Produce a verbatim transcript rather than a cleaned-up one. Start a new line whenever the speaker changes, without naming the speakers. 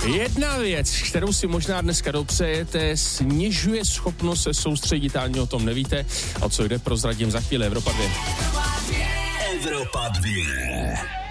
Jedna věc, kterou si možná dneska dopřejete, snižuje schopnost se soustředit, ani o tom nevíte. A co jde, prozradím za chvíli. Evropa dvě.
Evropa dvě.